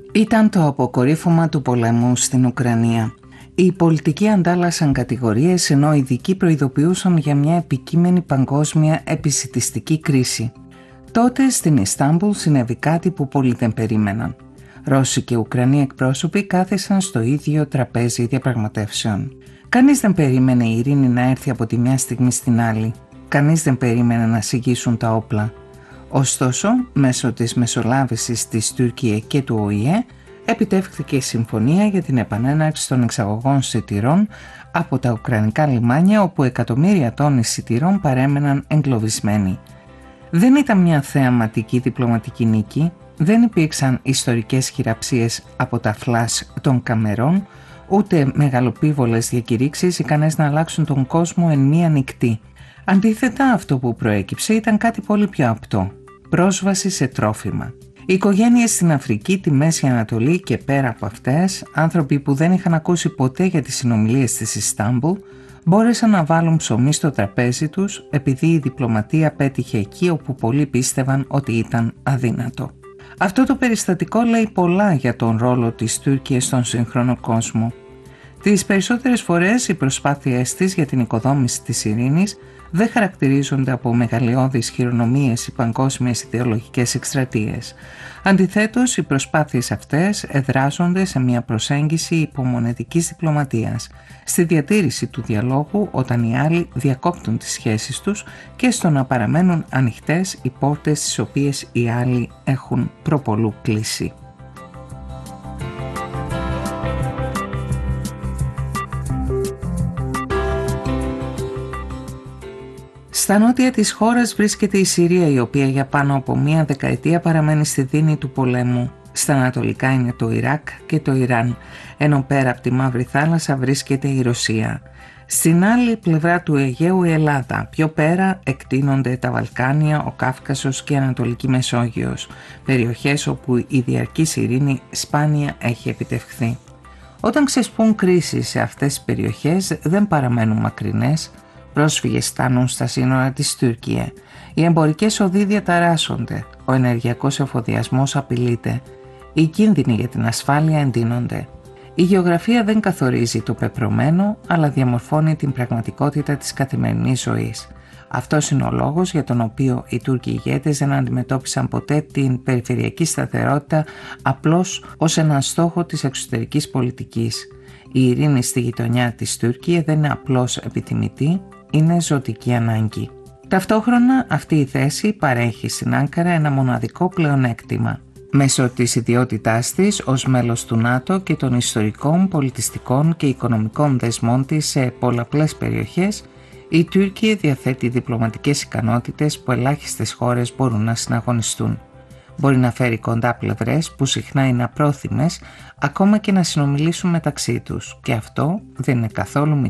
Ήταν το αποκορύφωμα του πολέμου στην Ουκρανία. Οι πολιτικοί αντάλλασαν κατηγορίες ενώ οι ειδικοί προειδοποιούσαν για μια επικείμενη παγκόσμια επισιτιστική κρίση. Τότε στην Ιστάμπουλ συνέβη κάτι που πολλοί δεν περίμεναν. Ρώσοι και Ουκρανοί εκπρόσωποι κάθισαν στο ίδιο τραπέζι διαπραγματεύσεων. Κανείς δεν περίμενε η ειρήνη να έρθει από τη μια στιγμή στην άλλη. Κανείς δεν περίμενε να συγγύσουν τα όπλα. Ωστόσο, μέσω της μεσολάβησης της Τουρκία και του ΟΗΕ, επιτεύχθηκε η συμφωνία για την επανέναρξη των εξαγωγών σιτηρών από τα ουκρανικά λιμάνια, όπου εκατομμύρια τόνοι σιτηρών παρέμεναν εγκλωβισμένοι. Δεν ήταν μια θεαματική διπλωματική νίκη, δεν υπήρξαν ιστορικές χειραψίες από τα φλας των καμερών, ούτε μεγαλοπίβολες διακηρύξεις ικανές να αλλάξουν τον κόσμο εν μία νυχτή. Αντίθετα, αυτό που προέκυψε ήταν κάτι πολύ πιο απτό: πρόσβαση σε τρόφιμα. Οι οικογένειες στην Αφρική, τη Μέση Ανατολή και πέρα από αυτές, άνθρωποι που δεν είχαν ακούσει ποτέ για τις συνομιλίες της Ιστάμπουλ, μπόρεσαν να βάλουν ψωμί στο τραπέζι τους επειδή η διπλωματία πέτυχε εκεί όπου πολλοί πίστευαν ότι ήταν αδύνατο. Αυτό το περιστατικό λέει πολλά για τον ρόλο της Τουρκίας στον σύγχρονο κόσμο. Τις περισσότερες φορές οι προσπάθειές της για την οικοδόμηση της ειρήνης δεν χαρακτηρίζονται από μεγαλειώδεις χειρονομίες ή παγκόσμιες ιδεολογικές εκστρατείες. Αντιθέτως, οι προσπάθειες αυτές εδράζονται σε μια προσέγγιση υπομονετικής διπλωματίας, στη διατήρηση του διαλόγου όταν οι άλλοι διακόπτουν τις σχέσεις τους και στο να παραμένουν ανοιχτές οι πόρτες τις οποίες οι άλλοι έχουν προπολού κλείσει. Στα νότια της χώρας βρίσκεται η Συρία, η οποία για πάνω από μία δεκαετία παραμένει στη δίνη του πολέμου. Στα ανατολικά είναι το Ιράκ και το Ιράν, ενώ πέρα από τη Μαύρη Θάλασσα βρίσκεται η Ρωσία. Στην άλλη πλευρά του Αιγαίου η Ελλάδα, πιο πέρα εκτείνονται τα Βαλκάνια, ο Κάφκασος και η Ανατολική Μεσόγειος, περιοχές όπου η διαρκής ειρήνη σπάνια έχει επιτευχθεί. Όταν ξεσπούν κρίσεις σε αυτές τις περιοχές δεν παραμένουν μακρινές. Πρόσφυγες φτάνουν στα σύνορα της Τουρκία. Οι εμπορικές οδοί διαταράσσονται. Ο ενεργειακός εφοδιασμός απειλείται. Οι κίνδυνοι για την ασφάλεια εντείνονται. Η γεωγραφία δεν καθορίζει το πεπρωμένο, αλλά διαμορφώνει την πραγματικότητα της καθημερινής ζωής. Αυτός είναι ο λόγος για τον οποίο οι Τούρκοι ηγέτες δεν αντιμετώπισαν ποτέ την περιφερειακή σταθερότητα απλώς ως έναν στόχο της εξωτερικής πολιτικής. Η ειρήνη στη γειτονιά της Τουρκία δεν είναι απλώς επιθυμητή, είναι ζωτική ανάγκη. Ταυτόχρονα αυτή η θέση παρέχει στην Άνκαρα ένα μοναδικό πλεονέκτημα. Μέσω της ιδιότητάς της ως μέλος του ΝΑΤΟ και των ιστορικών, πολιτιστικών και οικονομικών δεσμών της σε πολλαπλές περιοχές, η Τουρκία διαθέτει διπλωματικές ικανότητες που ελάχιστες χώρες μπορούν να συναγωνιστούν. Μπορεί να φέρει κοντά πλευρές που συχνά είναι απρόθυμες, ακόμα και να συνομιλήσουν μεταξύ τους, και αυτό δεν είναι καθόλου